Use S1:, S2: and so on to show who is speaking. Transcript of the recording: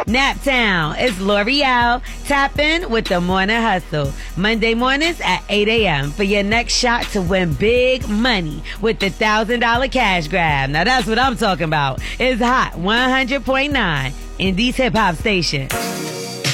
S1: Naptown, it's L'Oreal. Tap in with the Morning Hustle. Monday mornings at 8 a.m. for your next shot to win big money with the $1,000 cash grab. Now that's what I'm talking about. It's Hot 100.9, Indie's hip hop station.